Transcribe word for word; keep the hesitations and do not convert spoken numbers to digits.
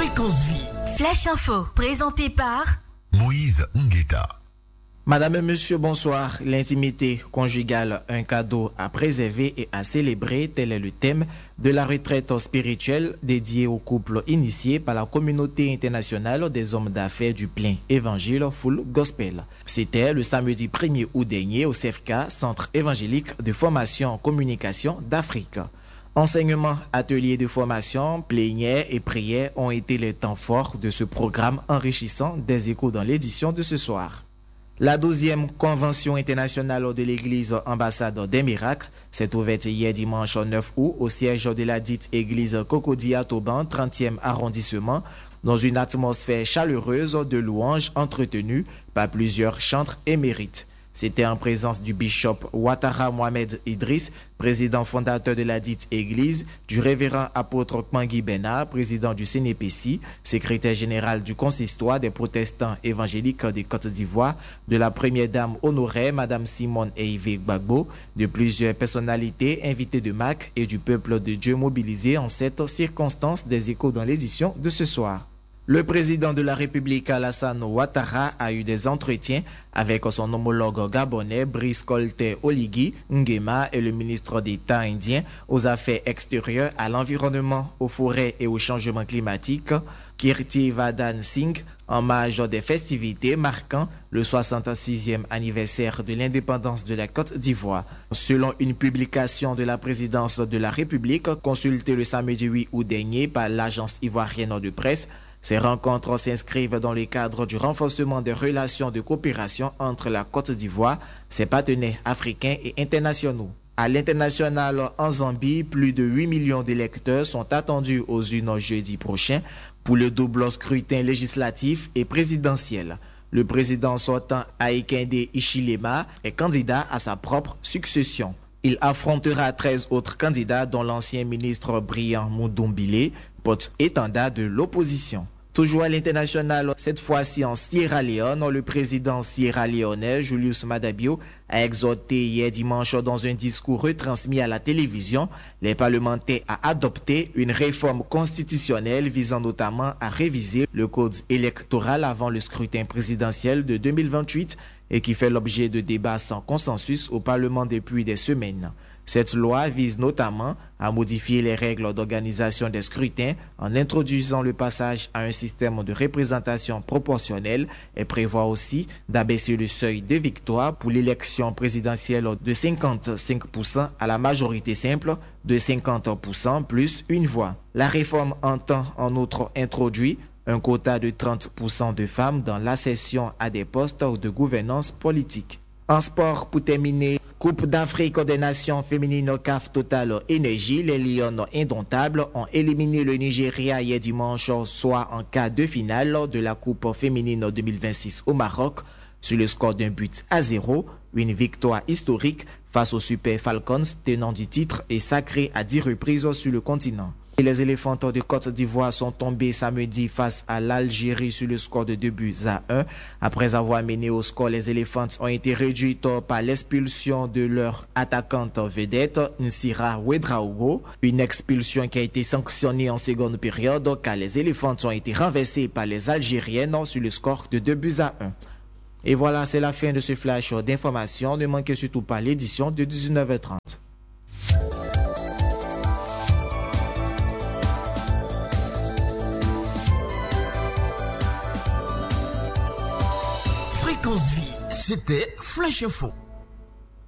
Fréquence Vie. Flash Info, présenté par Moïse Ngueta. Madame et monsieur, bonsoir. L'intimité conjugale, un cadeau à préserver et à célébrer, tel est le thème de la retraite spirituelle dédiée aux couples initiés par la communauté internationale des hommes d'affaires du plein évangile Full Gospel. C'était le samedi premier août dernier au C F K, Centre évangélique de formation en communication d'Afrique. Enseignements, ateliers de formation, plénières et prières ont été les temps forts de ce programme enrichissant des échos dans l'édition de ce soir. La douzième Convention internationale de l'Église ambassade des miracles s'est ouverte hier dimanche neuf août au siège de la dite église Cocody à Toban, trentième arrondissement, dans une atmosphère chaleureuse de louanges entretenues par plusieurs chantres émérites. C'était en présence du bishop Ouattara Mohamed Idriss, président fondateur de la dite église, du révérend apôtre Kmangui Bena, président du C N P C I, secrétaire général du consistoire des protestants évangéliques de Côte d'Ivoire, de la première dame honoraire Madame Simone Eivé Gbagbo, de plusieurs personnalités invitées de M A C et du peuple de Dieu mobilisé en cette circonstance. Des échos dans l'édition de ce soir. Le président de la République Alassane Ouattara a eu des entretiens avec son homologue gabonais Brice Colte Oligui Nguema et le ministre d'État indien aux Affaires extérieures, à l'environnement, aux forêts et au changement climatique, Kirti Vardhan Singh, en marge des festivités marquant le soixante-sixième anniversaire de l'indépendance de la Côte d'Ivoire. Selon une publication de la présidence de la République consultée le samedi huit août dernier par l'agence ivoirienne de presse, ces rencontres s'inscrivent dans le cadre du renforcement des relations de coopération entre la Côte d'Ivoire, ses partenaires africains et internationaux. À l'international, en Zambie, plus de huit millions d'électeurs sont attendus aux urnes jeudi prochain pour le double scrutin législatif et présidentiel. Le président sortant Hakainde Hichilema est candidat à sa propre succession. Il affrontera treize autres candidats dont l'ancien ministre Brian Mudoumbile, porte-étendard de l'opposition. Toujours à l'international, cette fois-ci en Sierra Leone, le président sierra-léonais Julius Maada Bio a exhorté hier dimanche dans un discours retransmis à la télévision les parlementaires à adopter une réforme constitutionnelle visant notamment à réviser le code électoral avant le scrutin présidentiel de deux mille vingt-huit et qui fait l'objet de débats sans consensus au Parlement depuis des semaines. Cette loi vise notamment à modifier les règles d'organisation des scrutins en introduisant le passage à un système de représentation proportionnelle et prévoit aussi d'abaisser le seuil de victoire pour l'élection présidentielle de cinquante-cinq pour cent à la majorité simple de cinquante pour cent plus une voix. La réforme entend en outre introduire un quota de trente pour cent de femmes dans l'accession à des postes de gouvernance politique. En sport, pour terminer, Coupe d'Afrique des Nations féminines C A F Total Énergie, les Lions indomptables ont éliminé le Nigeria hier dimanche soir en quart de finale de la Coupe féminine deux mille vingt-six au Maroc sur le score d'un but à zéro, une victoire historique face aux Super Falcons, tenant du titre et sacrés à dix reprises sur le continent. Et les éléphants de Côte d'Ivoire sont tombés samedi face à l'Algérie sur le score de deux buts à un. Après avoir mené au score, les éléphants ont été réduits par l'expulsion de leur attaquante vedette, Nsira Ouedraogo. Une expulsion qui a été sanctionnée en seconde période car les éléphants ont été renversés par les Algériennes sur le score de deux buts à un. Et voilà, c'est la fin de ce flash d'information. Ne manquez surtout pas l'édition de dix-neuf heures trente. Fréquence Vie, c'était Flash Info.